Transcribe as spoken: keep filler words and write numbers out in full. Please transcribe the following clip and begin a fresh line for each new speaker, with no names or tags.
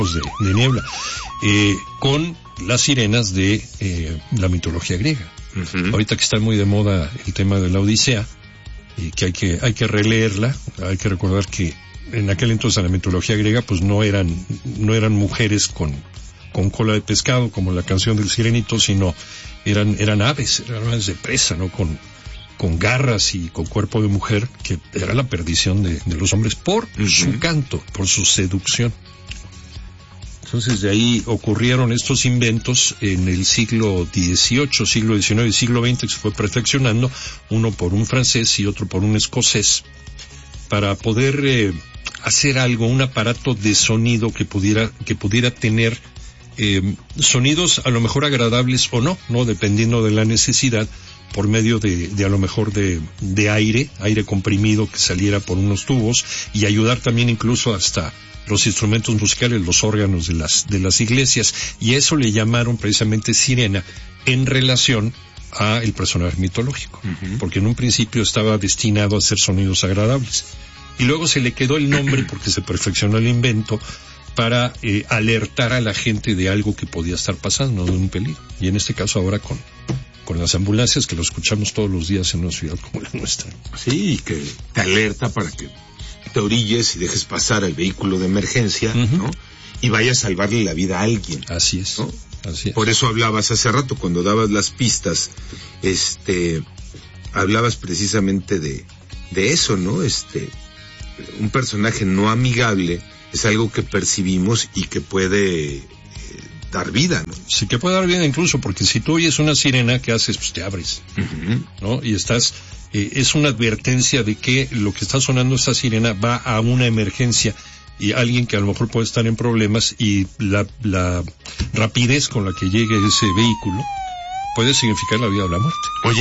de, de niebla, eh, con las sirenas de eh, la mitología griega. Uh-huh. Ahorita que está muy de moda el tema de la Odisea, y que hay que hay que releerla, hay que recordar que en aquel entonces en la mitología griega pues no eran no eran mujeres con con cola de pescado como la canción del Sirenito, sino eran eran aves, eran aves de presa, ¿no? Con con garras y con cuerpo de mujer, que era la perdición de, de los hombres por uh-huh. su canto, por su seducción. Entonces de ahí ocurrieron estos inventos en el siglo dieciocho, siglo diecinueve y siglo veinte, que se fue perfeccionando, uno por un francés y otro por un escocés, para poder eh, hacer algo, un aparato de sonido que pudiera, que pudiera tener eh, sonidos a lo mejor agradables o no, no dependiendo de la necesidad, por medio de, de a lo mejor de, de aire, aire comprimido que saliera por unos tubos, y ayudar también incluso hasta los instrumentos musicales, los órganos de las, de las iglesias, y eso le llamaron precisamente sirena en relación a el personaje mitológico, uh-huh. porque en un principio estaba destinado a hacer sonidos agradables, y luego se le quedó el nombre porque se perfeccionó el invento para eh, alertar a la gente de algo que podía estar pasando, de un peligro, y en este caso ahora con con las ambulancias, que lo escuchamos todos los días en una ciudad como la nuestra.
Sí, y que te alerta para que te orilles y dejes pasar al vehículo de emergencia, uh-huh. ¿no? Y vayas a salvarle la vida a alguien.
Así es,
¿no?
Así es.
Por eso hablabas hace rato, cuando dabas las pistas, este, hablabas precisamente de, de eso, ¿no? Este, un personaje no amigable es algo que percibimos y que puede eh, dar vida, ¿no?
Sí, que puede dar vida incluso, porque si tú oyes una sirena, ¿qué haces? Pues te abres, uh-huh. ¿no? Y estás... Eh, es una advertencia de que lo que está sonando esta sirena va a una emergencia, y alguien que a lo mejor puede estar en problemas, y la, la rapidez con la que llegue ese vehículo puede significar la vida o la muerte.
Oye,